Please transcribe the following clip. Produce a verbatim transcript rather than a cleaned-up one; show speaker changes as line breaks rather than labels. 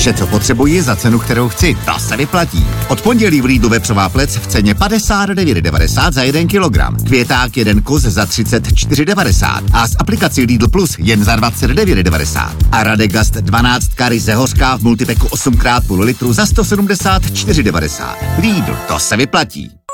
Vše, co potřebuji za cenu, kterou chci, to se vyplatí. Od pondělí v Lidlu vepřová plec v ceně padesát devět devadesát za jeden kilogram. Květák jeden kus za třicet čtyři devadesát a s aplikací Lidl Plus jen za dvacet devět devadesát. A Radegast dvanáct ryze hořká v multipeku osm krát půl litru za sto sedmdesát čtyři devadesát. Lidl, to se vyplatí.